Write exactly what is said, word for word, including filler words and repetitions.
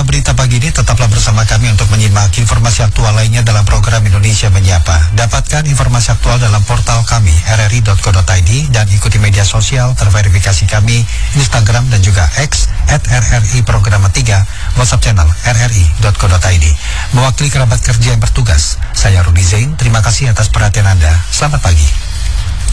berita pagi ini, tetaplah bersama kami untuk menyimak informasi aktual lainnya dalam program Indonesia Menyapa. Dapatkan informasi aktual dalam portal kami r r i dot co dot i d dan ikuti media sosial terverifikasi kami Instagram dan juga X at R R I Programa tiga, WhatsApp channel r r i dot co dot i d. Mewakili kerabat kerja yang bertugas, saya Rudi Zain. Terima kasih atas perhatian Anda. Selamat pagi.